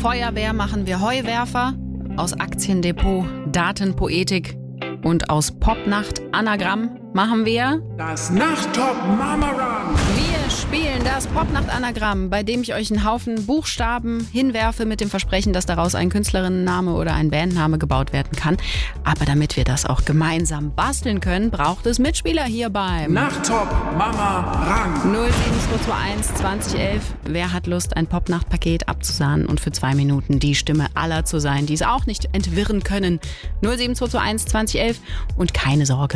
Feuerwehr machen wir Heuwerfer, aus Aktiendepot Datenpoetik und aus Popnacht Anagramm machen wir das Nachttop-Mama-Run. Wir spielen das Popnacht-Anagramm, bei dem ich euch einen Haufen Buchstaben hinwerfe mit dem Versprechen, dass daraus ein Künstlerinnenname oder ein Bandname gebaut werden kann. Aber damit wir das auch gemeinsam basteln können, braucht es Mitspieler hier beim Nachttop-Mama-Run. 07221 2011. Wer hat Lust, ein Popnacht-Paket abzusahnen und für 2 Minuten die Stimme aller zu sein, die es auch nicht entwirren können? 07221 2011. Und keine Sorge,